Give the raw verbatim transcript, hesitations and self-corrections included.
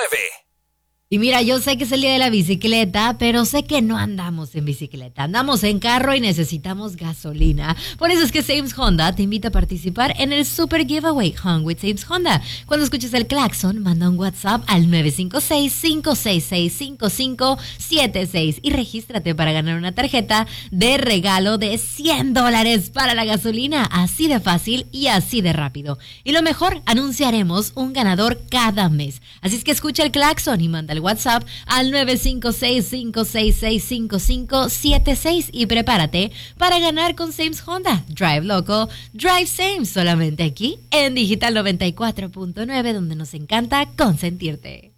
Y mira, yo sé que es el día de la bicicleta, pero sé que no andamos en bicicleta. Andamos en carro y necesitamos gasolina. Por eso es que Sames Honda te invita a participar en el Super Giveaway Hung with Sames Honda. Cuando escuches el claxon, manda un WhatsApp al nueve cinco seis, cinco seis seis, cinco cinco siete seis y regístrate para ganar una tarjeta de regalo de cien dólares para la gasolina. Así de fácil y así de rápido. Y lo mejor, anunciaremos un ganador cada mes. Así es que escucha el claxon y manda el WhatsApp al nueve cinco seis, cinco seis seis, cinco cinco siete seis y prepárate para ganar con Sames Honda. Drive local, drive Sames, solamente aquí en Digital noventa y cuatro punto nueve, donde nos encanta consentirte.